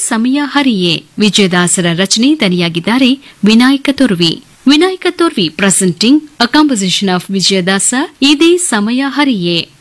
ಸಮಯ ಹರಿಯೇ ವಿಜಯದಾಸರ ರಚನೆ ದನಿಯಾಗಿದ್ದಾರೆ Vinayaka ತೊರ್ವಿ. Vinayaka ತೊರ್ವಿ presenting a composition of Vijayadasa ಇದೇ ಸಮಯ ಹರಿಯೇ.